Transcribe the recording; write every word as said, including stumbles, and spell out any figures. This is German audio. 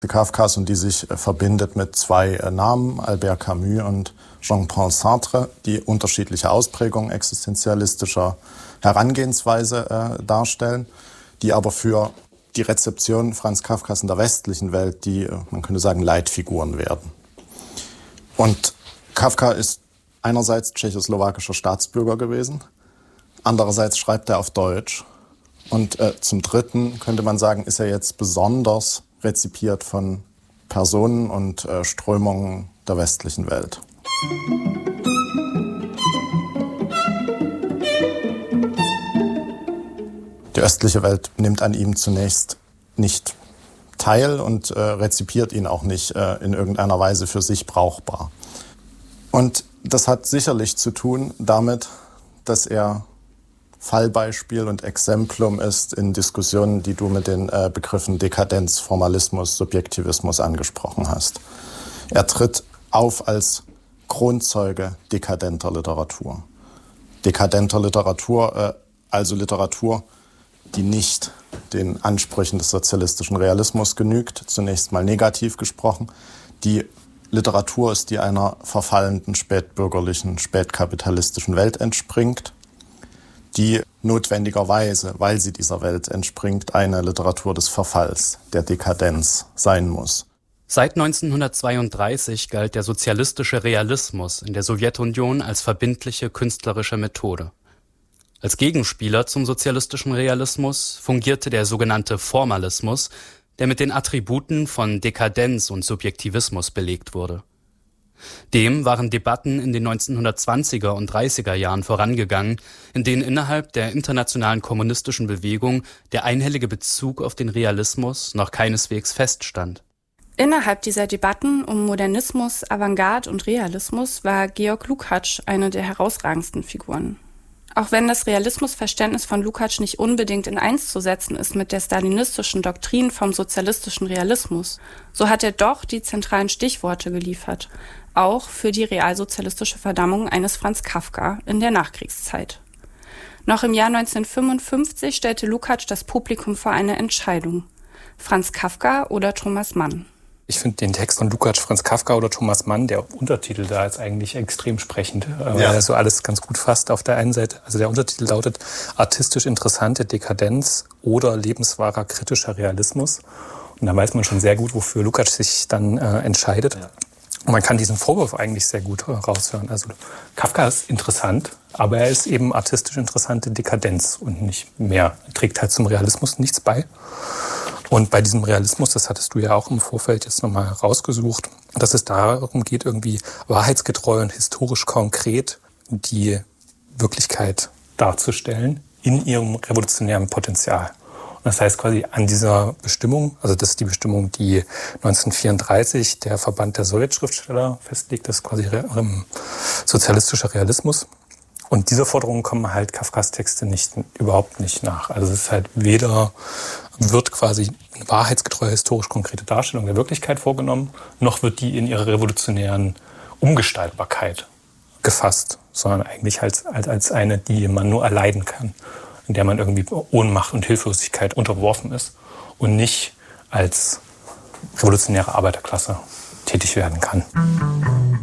Kafkas und die sich verbindet mit zwei Namen, Albert Camus und Jean-Paul Sartre, die unterschiedliche Ausprägungen existenzialistischer Herangehensweise äh, darstellen, die aber für die Rezeption Franz Kafkas in der westlichen Welt, die, man könnte sagen, Leitfiguren werden. Und Kafka ist einerseits tschechoslowakischer Staatsbürger gewesen, andererseits schreibt er auf Deutsch. Und äh, zum Dritten könnte man sagen, ist er jetzt besonders rezipiert von Personen und äh, Strömungen der westlichen Welt. Die östliche Welt nimmt an ihm zunächst nicht teil und äh, rezipiert ihn auch nicht äh, in irgendeiner Weise für sich brauchbar. Und das hat sicherlich zu tun damit, dass er Fallbeispiel und Exemplum ist in Diskussionen, die du mit den äh, Begriffen Dekadenz, Formalismus, Subjektivismus angesprochen hast. Er tritt auf als Kronzeuge dekadenter Literatur. Dekadenter Literatur, äh, also Literatur, die nicht den Ansprüchen des sozialistischen Realismus genügt, zunächst mal negativ gesprochen. Die Literatur ist, die einer verfallenden spätbürgerlichen, spätkapitalistischen Welt entspringt, die notwendigerweise, weil sie dieser Welt entspringt, eine Literatur des Verfalls, der Dekadenz sein muss. Seit neunzehnhundertzweiunddreißig galt der sozialistische Realismus in der Sowjetunion als verbindliche künstlerische Methode. Als Gegenspieler zum sozialistischen Realismus fungierte der sogenannte Formalismus, der mit den Attributen von Dekadenz und Subjektivismus belegt wurde. Dem waren Debatten in den neunzehnhundertzwanziger und dreißiger Jahren vorangegangen, in denen innerhalb der internationalen kommunistischen Bewegung der einhellige Bezug auf den Realismus noch keineswegs feststand. Innerhalb dieser Debatten um Modernismus, Avantgarde und Realismus war Georg Lukács eine der herausragendsten Figuren. Auch wenn das Realismusverständnis von Lukács nicht unbedingt in eins zu setzen ist mit der stalinistischen Doktrin vom sozialistischen Realismus, so hat er doch die zentralen Stichworte geliefert, auch für die realsozialistische Verdammung eines Franz Kafka in der Nachkriegszeit. Noch im Jahr neunzehnhundertfünfundfünfzig stellte Lukács das Publikum vor eine Entscheidung: Franz Kafka oder Thomas Mann. Ich finde den Text von Lukács, Franz Kafka oder Thomas Mann, der Untertitel da ist eigentlich extrem sprechend, weil ja. er so alles ganz gut fasst. Auf der einen Seite, also der Untertitel lautet artistisch interessante Dekadenz oder lebenswahrer kritischer Realismus. Und da weiß man schon sehr gut, wofür Lukács sich dann äh, entscheidet. Ja. Und man kann diesen Vorwurf eigentlich sehr gut raushören. Also Kafka ist interessant, aber er ist eben artistisch interessante Dekadenz und nicht mehr. Er trägt halt zum Realismus nichts bei. Und bei diesem Realismus, das hattest du ja auch im Vorfeld jetzt nochmal rausgesucht, dass es darum geht, irgendwie wahrheitsgetreu und historisch konkret die Wirklichkeit darzustellen in ihrem revolutionären Potenzial. Und das heißt quasi an dieser Bestimmung, also das ist die Bestimmung, die neunzehnhundertvierunddreißig der Verband der Sowjetschriftsteller festlegt, das ist quasi sozialistischer Realismus. Und dieser Forderungen kommen halt Kafkas Texte nicht, überhaupt nicht nach. Also es ist halt weder wird quasi eine wahrheitsgetreue, historisch konkrete Darstellung der Wirklichkeit vorgenommen, noch wird die in ihrer revolutionären Umgestaltbarkeit gefasst, sondern eigentlich als, als, als eine, die man nur erleiden kann, in der man irgendwie Ohnmacht und Hilflosigkeit unterworfen ist und nicht als revolutionäre Arbeiterklasse tätig werden kann.